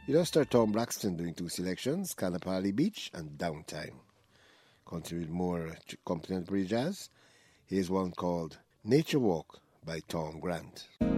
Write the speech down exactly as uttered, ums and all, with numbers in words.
You just heard Tom Braxton doing two selections, Kanapali Beach and Downtime. Continue with more contemporary jazz. Here's one called Nature Walk by Tom Grant.